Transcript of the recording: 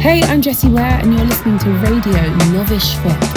Hey, I'm Jessie Ware and you're listening to Radio Novice Schwab.